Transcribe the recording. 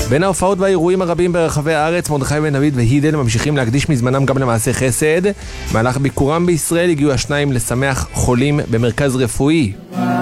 בין ההופעות והאירועים הרבים ברחבי הארץ, מרדכי בן דוד והידל ממשיכים להקדיש מזמנם גם למעשה חסד. במהלך ביקורם בישראל הגיעו השניים לשמח חולים במרכז רפואי.